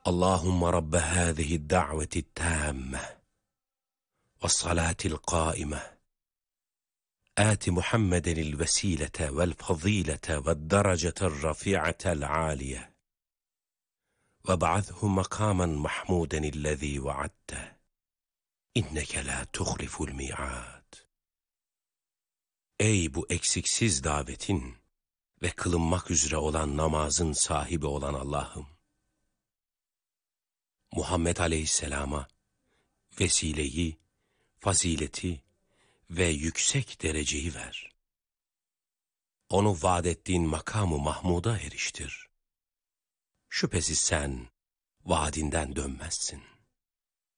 Allahümme Rabbe hâzihi da'veti tâmme ve salatil qâime آت محمدا الوسيلة والفضيلة والدرجة الرفيعة العالية وابعثه مقاما محمودا الذي وعدته إنك لا تخلف الميعاد. Ey bu eksiksiz davetin ve kılınmak üzere olan namazın sahibi olan Allah'ım! Muhammed Aleyhisselam'a vesileyi, fazileti ve yüksek dereceyi ver. Onu vaad ettiğin makamı Mahmud'a eriştir. Şüphesiz sen vaadinden dönmezsin.